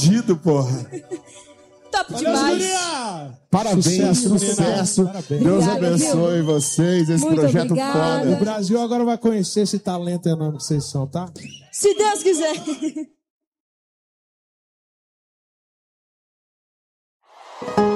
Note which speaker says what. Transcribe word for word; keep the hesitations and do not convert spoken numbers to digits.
Speaker 1: fudido, porra.
Speaker 2: Top demais.
Speaker 1: Parabéns, sucesso. sucesso. Parabéns. Deus obrigada, abençoe viu? vocês, esse muito projeto obrigada. foda.
Speaker 3: O Brasil agora vai conhecer esse talento enorme que vocês são, tá?
Speaker 2: Se Deus quiser.
Speaker 4: Thank you.